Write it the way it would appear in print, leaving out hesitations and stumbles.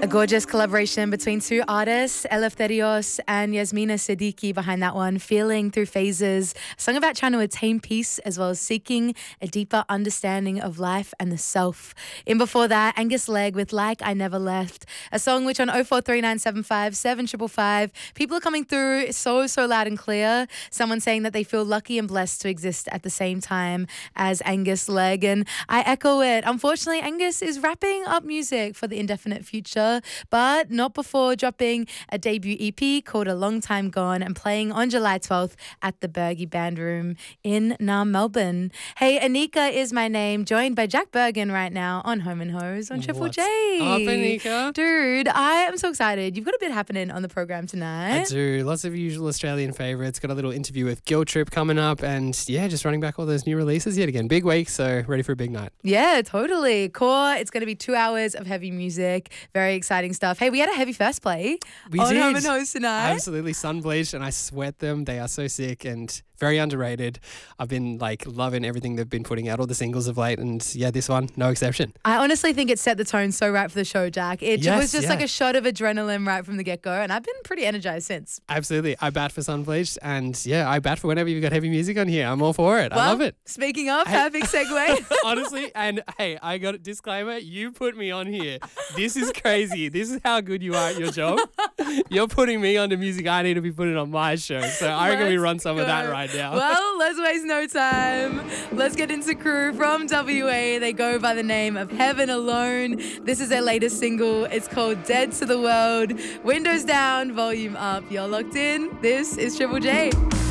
A gorgeous collaboration between two artists, Eleftherios and Yasmina Siddiqui behind that one, Feeling Through Phases, a song about trying to attain peace as well as seeking a deeper understanding of life and the self. In before that, Angus Legg with Like I Never Left, a song which on 043975 7555, people are coming through so loud and clear. Someone saying that they feel lucky and blessed to exist at the same time as Angus Legg, and I echo it. Unfortunately, Angus is wrapping up music for the indefinite future, but not before dropping a debut EP called A Long Time Gone and playing on July 12th at the Bergie Band Room in Melbourne. Hey, Anika is my name, joined by Jack Bergen right now on Home and Hose on Triple J. Up, Anika? Dude, I am so excited. You've got a bit happening on the program tonight. I do. Lots of usual Australian favourites. Got a little interview with Guilt Trip coming up, and yeah, just running back all those new releases yet again. Big week, so ready for a big night. Yeah, totally. Core, it's going to be 2 hours of heavy music. Very exciting stuff. Hey, we had a heavy first play on Home and Hose tonight. Absolutely sun-bleached, and I sweat them. They are so sick and very underrated. I've been loving everything they've been putting out, all the singles of late, and yeah, this one, no exception. I honestly think it set the tone so right for the show, Jack. It was just like a shot of adrenaline right from the get-go, and I've been pretty energized since. Absolutely. I bat for sun-bleached, and yeah, I bat for whenever you've got heavy music on here. I'm all for it. Well, I love it. Speaking of, perfect segue. Honestly, and hey, I got a disclaimer. You put me on here. This is crazy. This is how good you are at your job. You're putting me on the music I need to be putting on my show. So I reckon we run some of that right now. Well, let's waste no time. Let's get into Crew from WA. They go by the name of Heaven Alone. This is their latest single. It's called Dead to the World. Windows down, volume up. You're locked in. This is Triple J.